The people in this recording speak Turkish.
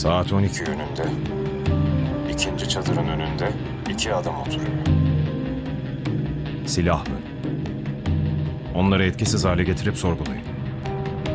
Saat 12 yönünde, ikinci çadırın önünde 2 adam oturuyor. Silahlı. Onları etkisiz hale getirip sorgulayın.